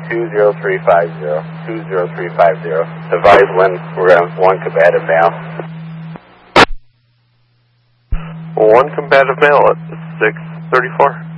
20350. Advise when we're going to one combative male. One combative male at 634.